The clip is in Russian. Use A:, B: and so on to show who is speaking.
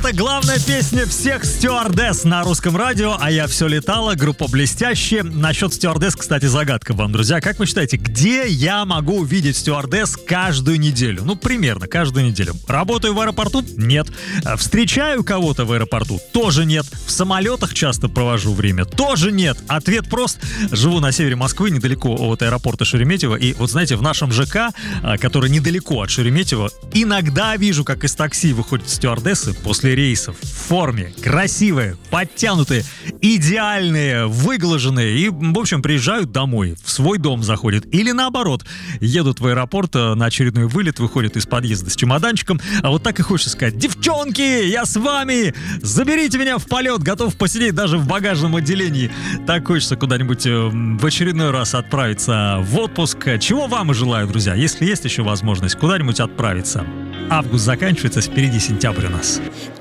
A: Это главная песня всех стюардесс на русском радио, а я все летала, группа «Блестящие». Насчет стюардесс, кстати, загадка вам, друзья. Как вы считаете, где я могу увидеть стюардесс каждую неделю? Ну, примерно каждую неделю. Работаю в аэропорту? Нет. Встречаю кого-то в аэропорту? Тоже нет. В самолетах часто провожу время? Тоже нет. Ответ прост. Живу на севере Москвы, недалеко от аэропорта Шереметьево. И вот знаете, в нашем ЖК, который недалеко от Шереметьево, иногда вижу, как из такси выходят стюардессы после рейсов в форме, красивые, подтянутые, идеальные, выглаженные и, в общем, приезжают домой, в свой дом заходят. Или наоборот, едут в аэропорт на очередной вылет, выходят из подъезда с чемоданчиком, а вот так и хочется сказать: девчонки, я с вами, заберите меня в полет, готов посидеть даже в багажном отделении. Так хочется куда-нибудь в очередной раз отправиться в отпуск. Чего вам и желаю, друзья, если есть еще возможность куда-нибудь отправиться. Август заканчивается, впереди сентябрь у нас.